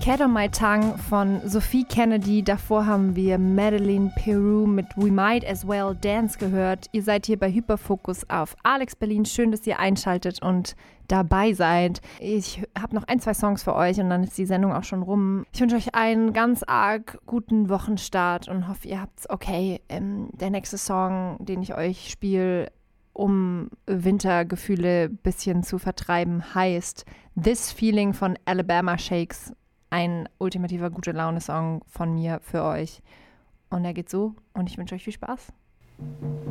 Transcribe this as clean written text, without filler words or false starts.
Cat on My Tongue von Sophie Kennedy. Davor haben wir Madeleine Peru mit We Might As Well Dance gehört. Ihr seid hier bei Hyperfokus auf Alex Berlin. Schön, dass ihr einschaltet und dabei seid. Ich habe noch 1, 2 Songs für euch und dann ist die Sendung auch schon rum. Ich wünsche euch einen ganz arg guten Wochenstart und hoffe, ihr habt's okay. Der nächste Song, den ich euch spiele, um Wintergefühle ein bisschen zu vertreiben, heißt This Feeling von Alabama Shakes. Ein ultimativer Gute-Laune-Song von mir für euch. Und er geht so und ich wünsche euch viel Spaß.